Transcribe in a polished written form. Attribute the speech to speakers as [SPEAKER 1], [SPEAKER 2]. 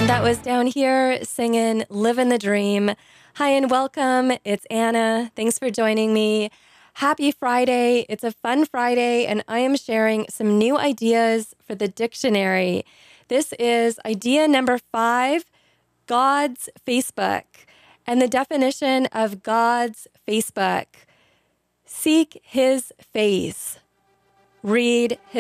[SPEAKER 1] That was Down Here singing Living the Dream. Hi and welcome. It's Anna. Thanks for joining me. Happy Friday. It's a fun Friday, and I am sharing some new ideas for the dictionary. This is idea number 5, God's Facebook. And the definition of God's Facebook: seek his face, read his